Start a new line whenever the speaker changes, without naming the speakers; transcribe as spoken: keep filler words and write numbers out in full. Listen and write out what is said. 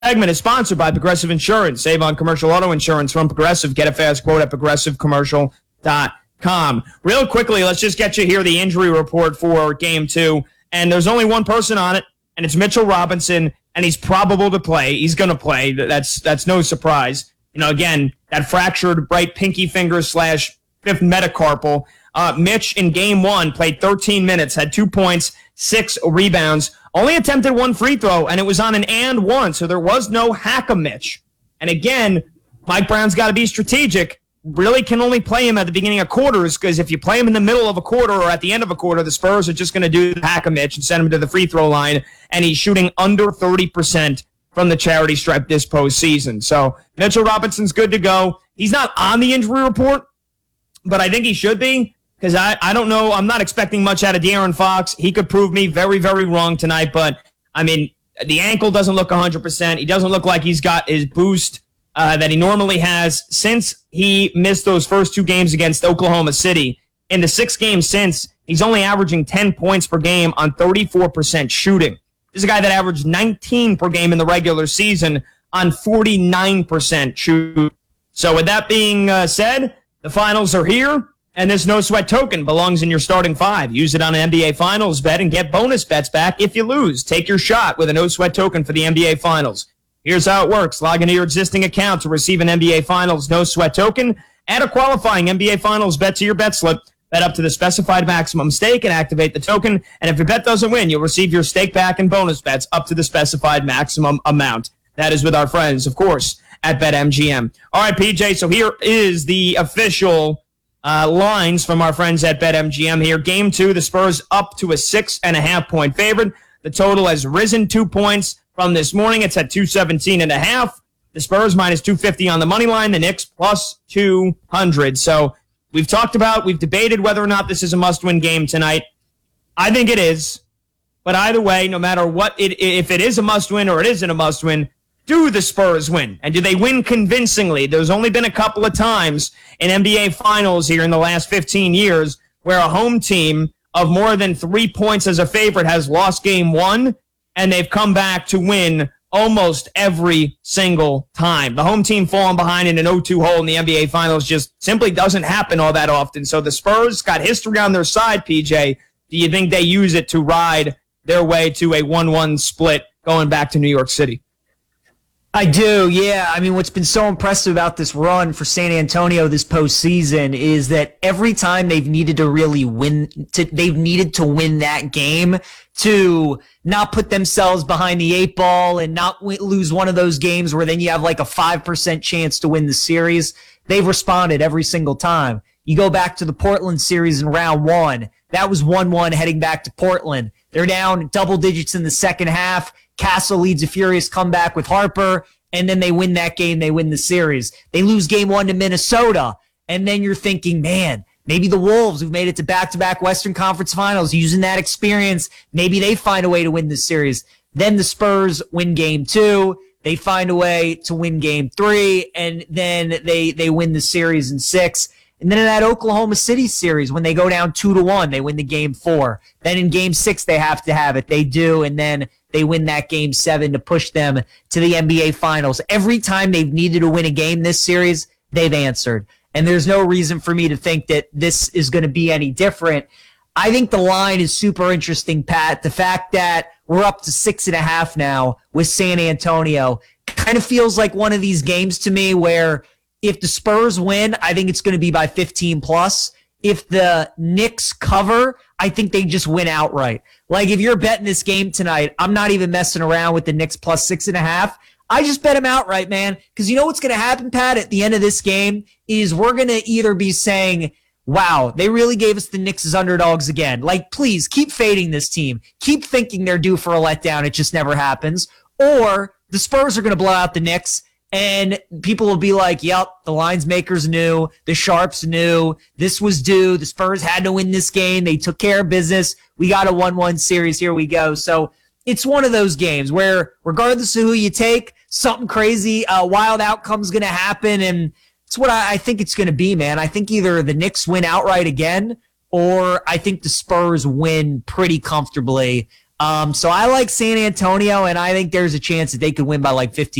segment is sponsored by Progressive Insurance. Save on commercial auto insurance from Progressive. Get a fast quote at progressive commercial dot com. Real quickly, let's just get you here the injury report for game two. And there's only one person on it, and it's Mitchell Robinson, and he's probable to play. He's going to play. That's that's no surprise. You know, again, that fractured right pinky finger slash fifth metacarpal. Uh, Mitch in game one played thirteen minutes, had two points, six rebounds, only attempted one free throw, and it was on an and one, so there was no hack-a-Mitch. And again, Mike Brown's got to be strategic. Really can only play him at the beginning of quarters, because if you play him in the middle of a quarter or at the end of a quarter, the Spurs are just going to do the hack-a-Mitch and send him to the free throw line, and he's shooting under thirty percent from the charity stripe this postseason. So Mitchell Robinson's good to go. He's not on the injury report, but I think he should be. Because I, I don't know, I'm not expecting much out of De'Aaron Fox. He could prove me very, very wrong tonight. But, I mean, the ankle doesn't look one hundred percent. He doesn't look like he's got his boost uh, that he normally has since he missed those first two games against Oklahoma City. In the six games since, he's only averaging ten points per game on thirty-four percent shooting. This is a guy that averaged nineteen per game in the regular season on forty-nine percent shooting. So with that being uh, said, the finals are here. And this no-sweat token belongs in your starting five. Use it on an N B A Finals bet and get bonus bets back if you lose. Take your shot with a no-sweat token for the N B A Finals. Here's how it works. Log into your existing account to receive an N B A Finals no-sweat token. Add a qualifying N B A Finals bet to your bet slip. Bet up to the specified maximum stake and activate the token. And if your bet doesn't win, you'll receive your stake back and bonus bets up to the specified maximum amount. That is with our friends, of course, at BetMGM. All right, P J, so here is the official Uh, lines from our friends at BetMGM here. Game two, the Spurs up to a six and a half point favorite. The total has risen two points from this morning. It's at two seventeen and a half. The Spurs minus two fifty on the money line. The Knicks plus two hundred. So we've talked about, we've debated whether or not this is a must-win game tonight. I think it is. But either way, no matter what, it, if it is a must-win or it isn't a must-win, do the Spurs win? And do they win convincingly? There's only been a couple of times in N B A Finals here in the last fifteen years where a home team of more than three points as a favorite has lost game one, and they've come back to win almost every single time. The home team falling behind in an oh two hole in the N B A Finals just simply doesn't happen all that often. So the Spurs got history on their side, P J. Do you think they use it to ride their way to a one one split going back to New York City?
I do, yeah. I mean, what's been so impressive about this run for San Antonio this postseason is that every time they've needed to really win, to, they've needed to win that game to not put themselves behind the eight ball and not w- lose one of those games where then you have like a five percent chance to win the series. They've responded every single time. You go back to the Portland series in round one. That was one one heading back to Portland. They're down double digits in the second half. Castle leads a furious comeback with Harper, and then they win that game. They win the series. They lose game one to Minnesota, and then you're thinking, man, maybe the Wolves, who've made it to back-to-back Western Conference Finals, using that experience, maybe they find a way to win the series. Then the Spurs win game two. They find a way to win game three, and then they, they win the series in six. And then in that Oklahoma City series, when they go down two to one, they win the game four. Then in game six, they have to have it. They do, and then they win that game seven to push them to the N B A Finals. Every time they've needed to win a game this series, they've answered. And there's no reason for me to think that this is going to be any different. I think the line is super interesting, Pat. The fact that we're up to six and a half now with San Antonio kind of feels like one of these games to me where if the Spurs win, I think it's going to be by fifteen plus. If the Knicks cover, I think they just win outright. Like, if you're betting this game tonight, I'm not even messing around with the Knicks plus six and a half. I just bet them outright, man. Because you know what's going to happen, Pat, at the end of this game is we're going to either be saying, wow, they really gave us the Knicks as underdogs again. Like, please, keep fading this team. Keep thinking they're due for a letdown. It just never happens. Or the Spurs are going to blow out the Knicks, and people will be like, yep, the lines makers knew, the Sharps knew, this was due, the Spurs had to win this game, they took care of business, we got a one one series, here we go. So it's one of those games where regardless of who you take, something crazy, uh, wild outcome's going to happen, and it's what I, I think it's going to be, man. I think either the Knicks win outright again, or I think the Spurs win pretty comfortably. Um, so I like San Antonio, and I think there's a chance that they could win by like fifteen.